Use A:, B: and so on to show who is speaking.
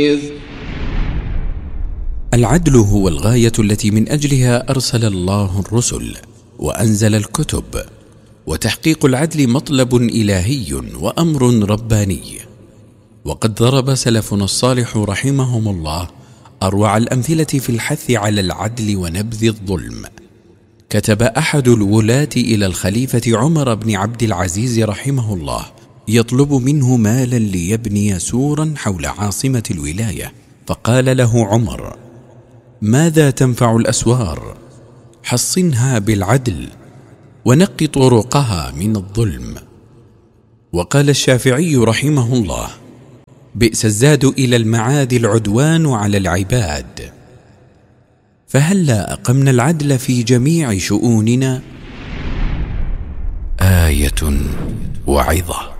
A: العدل هو الغاية التي من أجلها أرسل الله الرسل وأنزل الكتب، وتحقيق العدل مطلب إلهي وأمر رباني. وقد ضرب سلفنا الصالح رحمهم الله أروع الأمثلة في الحث على العدل ونبذ الظلم. كتب أحد الولاة إلى الخليفة عمر بن عبد العزيز رحمه الله يطلب منه مالا ليبني سورا حول عاصمة الولاية، فقال له عمر: ماذا تنفع الأسوار؟ حصنها بالعدل ونق طرقها من الظلم. وقال الشافعي رحمه الله: بئس الزاد إلى المعاد العدوان على العباد. فهلا أقمنا العدل في جميع شؤوننا؟ آية وعظة.